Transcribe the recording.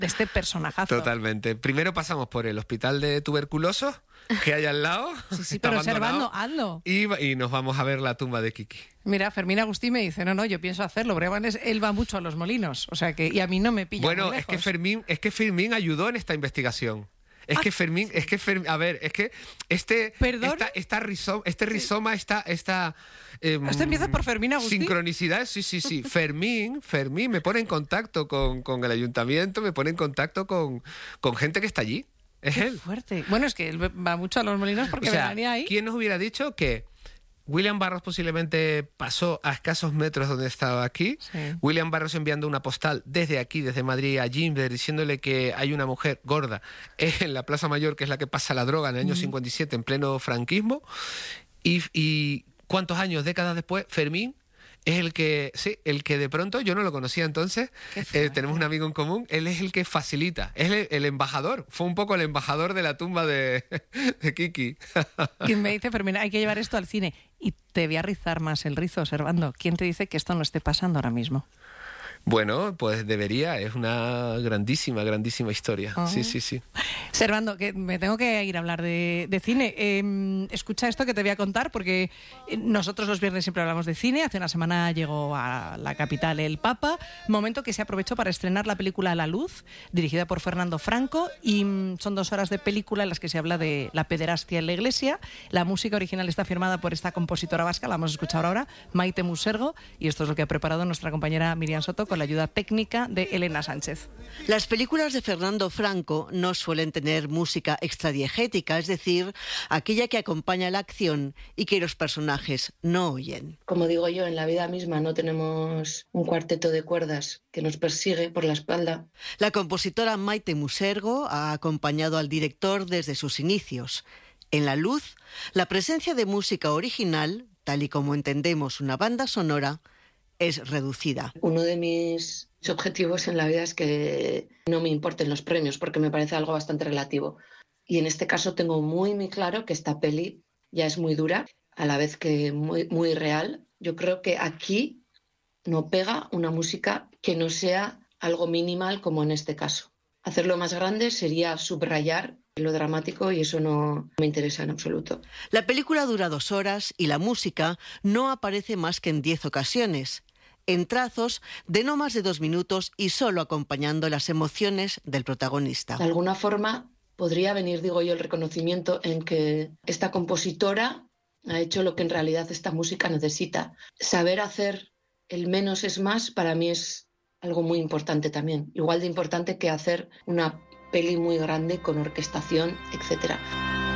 de este personajazo. Totalmente. Primero pasamos por el hospital de tuberculosos que hay al lado. Sí, pero Servando, hazlo. Y nos vamos a ver la tumba de Kiki. Mira, Fermín Agustí me dice, no, yo pienso hacerlo, porque además él va mucho a Los Molinos, o sea que, y a mí no me pilla muy lejos. Es que Fermín ayudó en esta investigación. Es que Fermín, a ver, es que este rizoma, esta ¿Esto empieza por Fermín Agustí? sincronicidad, sí. Fermín me pone en contacto con el ayuntamiento, me pone en contacto con gente que está allí. Es Qué él. fuerte. Bueno, es que él va mucho a Los Molinos porque venía ahí. ¿Quién nos hubiera dicho que William Burroughs posiblemente pasó a escasos metros donde estaba aquí? Sí. William Burroughs enviando una postal desde aquí, desde Madrid, a Gimbert, diciéndole que hay una mujer gorda en la Plaza Mayor, que es la que pasa la droga en el año 57, en pleno franquismo. Y ¿cuántos años, décadas después, Fermín es el que de pronto, yo no lo conocía entonces, tenemos un amigo en común, él es el que facilita, es el embajador, fue un poco el embajador de la tumba de Kiki. Quien me dice, Fermín, hay que llevar esto al cine. Y te voy a rizar más el rizo, Servando. ¿Quién te dice que esto no esté pasando ahora mismo? Bueno, pues debería, es una grandísima historia. Sí. Servando, que me tengo que ir a hablar de cine. Escucha esto que te voy a contar, porque nosotros los viernes siempre hablamos de cine. Hace una semana llegó a la capital el Papa, momento que se aprovechó para estrenar la película La Luz, dirigida por Fernando Franco, y son 2 horas de película en las que se habla de la pederastia en la Iglesia. La música original está firmada por esta compositora vasca, la vamos a escuchar ahora, Maite Musergo, y esto es lo que ha preparado nuestra compañera Miriam Soto con la ayuda técnica de Elena Sánchez. Las películas de Fernando Franco no suelen tener música extradiegética, es decir, aquella que acompaña la acción y que los personajes no oyen. Como digo yo, en la vida misma no tenemos un cuarteto de cuerdas que nos persigue por la espalda. La compositora Maite Musergo ha acompañado al director desde sus inicios. En La Luz, la presencia de música original, tal y como entendemos una banda sonora, es reducida. Uno de mis objetivos en la vida es que no me importen los premios, porque me parece algo bastante relativo. Y en este caso tengo muy claro que esta peli ya es muy dura, a la vez que muy real. Yo creo que aquí no pega una música que no sea algo minimal como en este caso. Hacerlo más grande sería subrayar lo dramático y eso no me interesa en absoluto. La película dura 2 horas y la música no aparece más que en 10 ocasiones, en trazos de no más de 2 minutos y solo acompañando las emociones del protagonista. De alguna forma podría venir, digo yo, el reconocimiento en que esta compositora ha hecho lo que en realidad esta música necesita. Saber hacer el menos es más para mí es algo muy importante también, igual de importante que hacer una peli muy grande con orquestación, etcétera.